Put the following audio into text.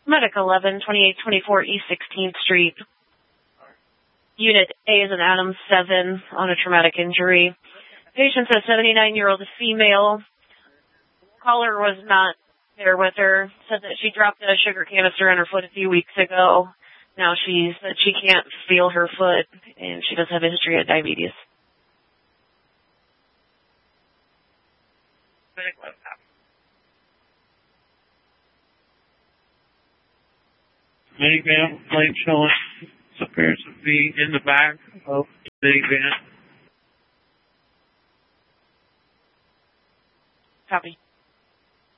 Medic 11, 2824 East 16th Street. Unit A is an Adam 7 on a traumatic injury. Patient's a 79-year-old female. Caller was not there with her. Said that she dropped a sugar canister on her foot a few weeks ago. Now she said she can't feel her foot, and she does have a history of diabetes. Medic laptop. Minivan, plate showing appearance to be in the back of the minivan. Copy.